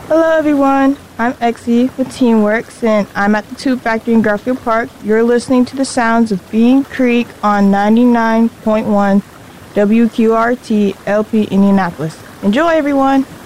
Hello everyone, I'm Exie with Teamworks and I'm at the Tube Factory in Garfield Park. You're listening to the sounds of Bean Creek on 99.1 WQRT LP Indianapolis. Enjoy everyone!